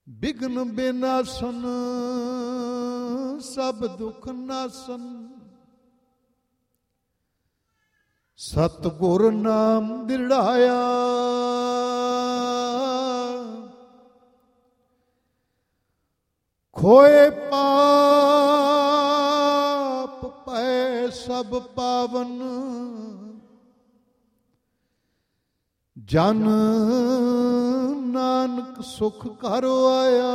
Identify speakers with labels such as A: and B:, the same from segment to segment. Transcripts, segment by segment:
A: Begin ਬਿਨਾਸਨ ਸਭ ਦੁਖ ਨਾਸਨ, ਸਤਿਗੁਰ ਨਾਮ ਦਿੜਾਇਆ। ਖੋਏ ਪਾਪ ਪੈ ਸਭ ਪਾਵਨ, ਜਨ ਨਾਨਕ ਸੁਖ ਘਰ ਆਇਆ।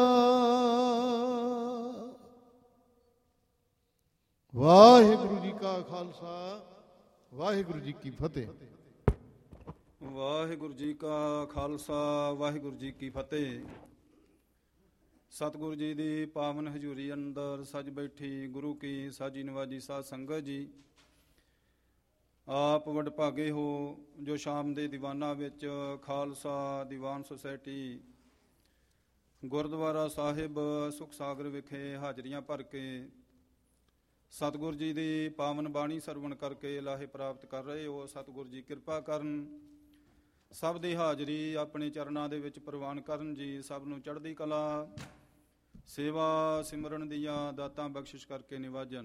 A: ਵਾਹਿਗੁਰੂ ਜੀ ਕਾ ਖਾਲਸਾ, ਵਾਹਿਗੁਰੂ ਜੀ ਕੀ ਫਤਿਹ।
B: ਵਾਹਿਗੁਰੂ ਜੀ ਕਾ ਖਾਲਸਾ, ਵਾਹਿਗੁਰੂ ਜੀ ਕੀ ਫਤਿਹ। ਸਤਿਗੁਰੂ ਜੀ ਦੀ ਪਾਵਨ ਹਜ਼ੂਰੀ ਅੰਦਰ ਸੱਜ ਬੈਠੀ ਗੁਰੂ ਕੀ ਸਾਜੀ ਨਵਾਜੀ ਸਾਧ ਸੰਗਤ ਜੀ, ਆਪ ਵਡਭਾਗੇ ਹੋ ਜੋ ਸ਼ਾਮ ਦੇ ਦੀਵਾਨਾਂ ਵਿੱਚ ਖਾਲਸਾ ਦੀਵਾਨ ਸੁਸਾਇਟੀ ਗੁਰਦੁਆਰਾ ਸਾਹਿਬ ਸੁਖ ਸਾਗਰ ਵਿਖੇ ਹਾਜ਼ਰੀਆਂ ਭਰ ਕੇ ਸਤਿਗੁਰੂ ਜੀ ਦੀ ਪਾਵਨ ਬਾਣੀ ਸਰਵਣ ਕਰਕੇ ਲਾਹੇ ਪ੍ਰਾਪਤ ਕਰ ਰਹੇ ਹੋ। ਸਤਿਗੁਰੂ ਜੀ ਕਿਰਪਾ ਕਰਨ, ਸਭ ਦੀ ਹਾਜ਼ਰੀ ਆਪਣੇ ਚਰਨਾਂ ਦੇ ਵਿੱਚ ਪ੍ਰਵਾਨ ਕਰਨ ਜੀ। ਸਭ ਨੂੰ ਚੜ੍ਹਦੀ ਕਲਾ, ਸੇਵਾ ਸਿਮਰਨ ਦੀਆਂ ਦਾਤਾਂ ਬਖਸ਼ਿਸ਼ ਕਰਕੇ ਨਿਵਾਜਣ।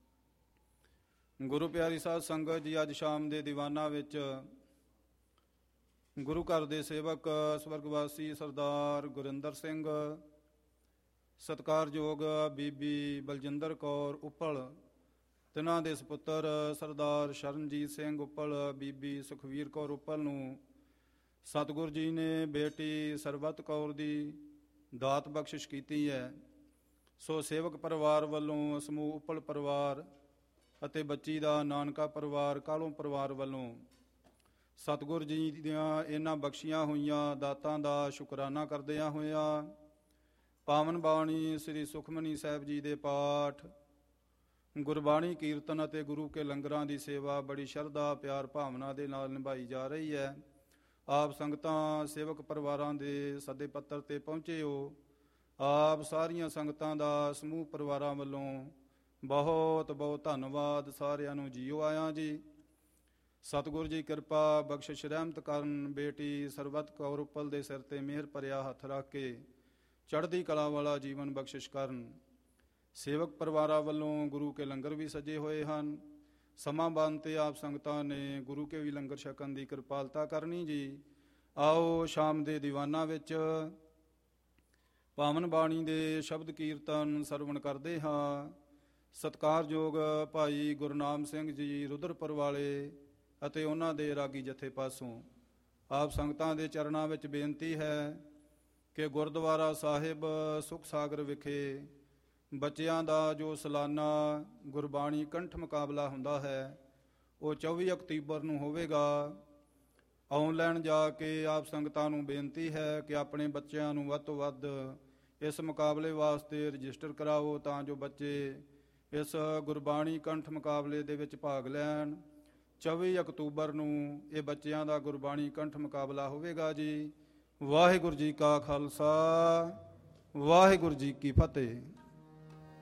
B: ਗੁਰੂ ਪਿਆਰੀ ਸਾਧ ਸੰਗਤ ਜੀ, ਅੱਜ ਸ਼ਾਮ ਦੇ ਦੀਵਾਨਾਂ ਵਿੱਚ ਗੁਰੂ ਘਰ ਦੇ ਸੇਵਕ ਸਵਰਗਵਾਸੀ ਸਰਦਾਰ ਗੁਰਿੰਦਰ ਸਿੰਘ, ਸਤਿਕਾਰਯੋਗ ਬੀਬੀ ਬਲਜਿੰਦਰ ਕੌਰ ਉੱਪਲ, ਤਿਨਾਂ ਦੇ ਸਪੁੱਤਰ ਸਰਦਾਰ ਸ਼ਰਨਜੀਤ ਸਿੰਘ ਉੱਪਲ, ਬੀਬੀ ਸੁਖਵੀਰ ਕੌਰ ਉੱਪਲ ਨੂੰ ਸਤਿਗੁਰੂ ਜੀ ਨੇ ਬੇਟੀ ਸਰਬਤ ਕੌਰ ਦੀ ਦਾਤ ਬਖਸ਼ਿਸ਼ ਕੀਤੀ ਹੈ। ਸੋ ਸੇਵਕ ਪਰਿਵਾਰ ਵੱਲੋਂ ਸਮੂਹ ਉੱਪਲ ਪਰਿਵਾਰ ਅਤੇ ਬੱਚੀ ਦਾ ਨਾਨਕਾ ਪਰਿਵਾਰ ਕਾਲੋਂ ਪਰਿਵਾਰ ਵੱਲੋਂ ਸਤਿਗੁਰੂ ਜੀ ਦੀਆਂ ਇਹਨਾਂ ਬਖਸ਼ੀਆਂ ਹੋਈਆਂ ਦਾਤਾਂ ਦਾ ਸ਼ੁਕਰਾਨਾ ਕਰਦਿਆਂ ਹੋਇਆਂ ਪਾਵਨ ਬਾਣੀ ਸ੍ਰੀ ਸੁਖਮਨੀ ਸਾਹਿਬ ਜੀ ਦੇ ਪਾਠ, ਗੁਰਬਾਣੀ ਕੀਰਤਨ ਅਤੇ ਗੁਰੂ ਕੇ ਲੰਗਰਾਂ ਦੀ ਸੇਵਾ ਬੜੀ ਸ਼ਰਧਾ ਪਿਆਰ ਭਾਵਨਾ ਦੇ ਨਾਲ ਨਿਭਾਈ ਜਾ ਰਹੀ ਹੈ। ਆਪ ਸੰਗਤਾਂ ਸੇਵਕ ਪਰਿਵਾਰਾਂ ਦੇ ਸੱਦੇ ਪੱਤਰ 'ਤੇ ਪਹੁੰਚੇ ਹੋ। ਆਪ ਸਾਰੀਆਂ ਸੰਗਤਾਂ ਦਾ ਸਮੂਹ ਪਰਿਵਾਰਾਂ ਵੱਲੋਂ ਬਹੁਤ ਬਹੁਤ ਧੰਨਵਾਦ। ਸਾਰਿਆਂ ਨੂੰ ਜੀਓ ਆਇਆਂ ਜੀ। ਸਤਿਗੁਰੂ ਜੀ ਕਿਰਪਾ ਬਖਸ਼ਿਸ਼ ਰਹਿਮਤ ਕਰਨ, ਬੇਟੀ ਸਰਬਤ ਕੌਰ ਉੱਪਲ ਦੇ ਸਿਰ 'ਤੇ ਮਿਹਰ ਭਰਿਆ ਹੱਥ ਰੱਖ ਕੇ ਚੜ੍ਹਦੀ ਕਲਾ ਵਾਲਾ ਜੀਵਨ ਬਖਸ਼ਿਸ਼ ਕਰਨ। ਸੇਵਕ ਪਰਿਵਾਰਾਂ ਵੱਲੋਂ ਗੁਰੂ ਕੇ ਲੰਗਰ ਵੀ ਸਜੇ ਹੋਏ ਹਨ। ਸਮਾਂ ਬੰਦ 'ਤੇ ਆਪ ਸੰਗਤਾਂ ਨੇ ਗੁਰੂ ਕੇ ਵੀ ਲੰਗਰ ਛਕਣ ਦੀ ਕਿਰਪਾਲਤਾ ਕਰਨੀ ਜੀ। ਆਓ ਸ਼ਾਮ ਦੇ ਦੀਵਾਨਾਂ ਵਿੱਚ ਪਾਵਨ ਬਾਣੀ ਦੇ ਸ਼ਬਦ ਕੀਰਤਨ ਸਰਵਣ ਕਰਦੇ ਹਾਂ। ਸਤਿਕਾਰਯੋਗ ਭਾਈ ਗੁਰਨਾਮ ਸਿੰਘ ਜੀ ਰੁਦਰਪੁਰ ਵਾਲੇ ਅਤੇ ਉਹਨਾਂ ਦੇ ਰਾਗੀ ਜਥੇ ਪਾਸੋਂ ਆਪ ਸੰਗਤਾਂ ਦੇ ਚਰਨਾਂ ਵਿੱਚ ਬੇਨਤੀ ਹੈ ਕਿ ਗੁਰਦੁਆਰਾ ਸਾਹਿਬ ਸੁਖ ਸਾਗਰ ਵਿਖੇ ਬੱਚਿਆਂ ਦਾ ਜੋ ਸਾਲਾਨਾ ਗੁਰਬਾਣੀ ਕੰਠ ਮੁਕਾਬਲਾ ਹੁੰਦਾ ਹੈ ਉਹ 24 ਅਕਤੂਬਰ ਨੂੰ ਹੋਵੇਗਾ। ਆਨਲਾਈਨ ਜਾ ਕੇ ਆਪ ਸੰਗਤਾਂ ਨੂੰ ਬੇਨਤੀ ਹੈ ਕਿ ਆਪਣੇ ਬੱਚਿਆਂ ਨੂੰ ਵੱਧ ਤੋਂ ਵੱਧ ਇਸ ਮੁਕਾਬਲੇ ਵਾਸਤੇ ਰਜਿਸਟਰ ਕਰਾਓ ਤਾਂ ਜੋ ਬੱਚੇ ਇਸ ਗੁਰਬਾਣੀ ਕੰਠ ਮੁਕਾਬਲੇ ਦੇ ਵਿੱਚ ਭਾਗ ਲੈਣ। 24 ਅਕਤੂਬਰ ਨੂੰ ਇਹ ਬੱਚਿਆਂ ਦਾ ਗੁਰਬਾਣੀ ਕੰਠ ਮੁਕਾਬਲਾ ਹੋਵੇਗਾ ਜੀ। ਵਾਹਿਗੁਰੂ ਜੀ ਕਾ ਖਾਲਸਾ, ਵਾਹਿਗੁਰੂ ਜੀ ਕੀ ਫਤਿਹ।